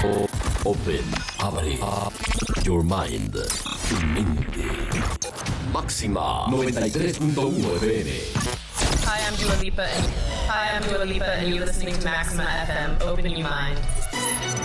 Open, abre your mind, tu mente. Máxima 93.1 FM. Hi, I'm Dua Lipa, and you're listening to Maxima FM. Open your mind.